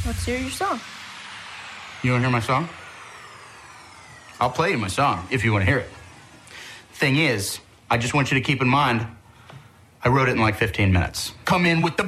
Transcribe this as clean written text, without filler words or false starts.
Let's hear your song. You want to hear my song? I'll play you my song if you want to hear it. Thing is, I just want you to keep in mind, I wrote it in like 15 minutes. Come in with the